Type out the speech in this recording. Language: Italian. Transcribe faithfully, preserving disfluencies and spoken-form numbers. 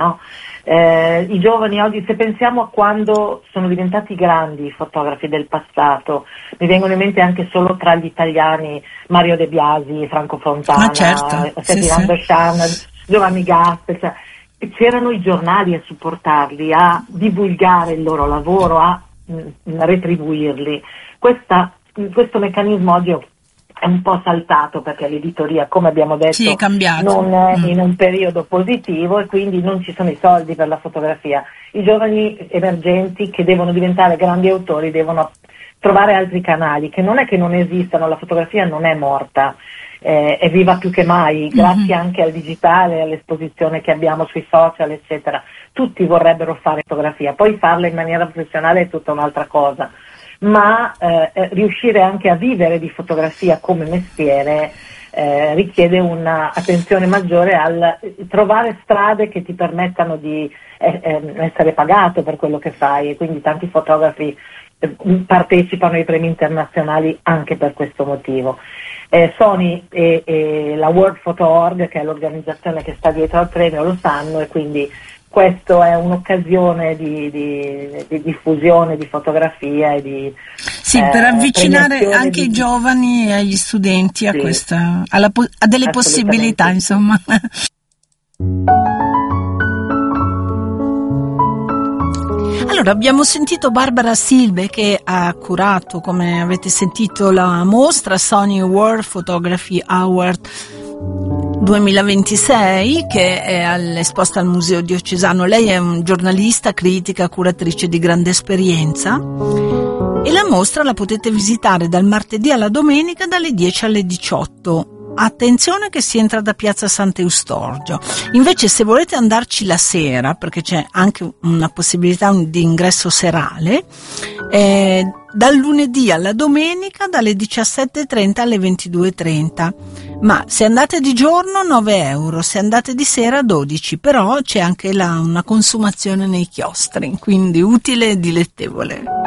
no? Eh, I giovani oggi, se pensiamo a quando sono diventati grandi i fotografi del passato, mi vengono in mente anche solo tra gli italiani Mario De Biasi, Franco Fontana, ah, certo. Ferdinando sì, Scian, sì. Giovanni Gaspel, cioè, c'erano i giornali a supportarli, a divulgare il loro lavoro, a mh, retribuirli. Questa, questo meccanismo oggi è un po' saltato perché l'editoria, come abbiamo detto, sì, è cambiato. non è mm. in un periodo positivo e quindi non ci sono i soldi per la fotografia. I giovani emergenti che devono diventare grandi autori devono trovare altri canali, che non è che non esistano, la fotografia non è morta, eh, è viva più che mai, grazie mm-hmm. anche al digitale, all'esposizione che abbiamo sui social, eccetera. Tutti vorrebbero fare fotografia, poi farla in maniera professionale è tutta un'altra cosa. Ma eh, riuscire anche a vivere di fotografia come mestiere eh, richiede un'attenzione maggiore al trovare strade che ti permettano di eh, eh, essere pagato per quello che fai, e quindi tanti fotografi eh, partecipano ai premi internazionali anche per questo motivo. Eh, Sony e, e la World Photo Org, che è l'organizzazione che sta dietro al premio, lo sanno, e quindi questo è un'occasione di, di, di diffusione di fotografia e di sì, eh, per avvicinare anche di... i giovani e agli studenti a sì, questa alla, a delle possibilità, insomma. Allora, abbiamo sentito Barbara Silbe che ha curato, come avete sentito, la mostra Sony World Photography Award duemilaventisei, che è esposta al Museo Diocesano. Lei è un giornalista, critica, curatrice di grande esperienza, e la mostra la potete visitare dal martedì alla domenica dalle dieci alle diciotto. Attenzione che si entra da Piazza Sant'Eustorgio. Invece, se volete andarci la sera, perché c'è anche una possibilità di ingresso serale, eh, dal lunedì alla domenica dalle diciassette e trenta alle ventidue e trenta. Ma se andate di giorno nove euro, se andate di sera dodici, però c'è anche la, una consumazione nei chiostri, quindi utile e dilettevole.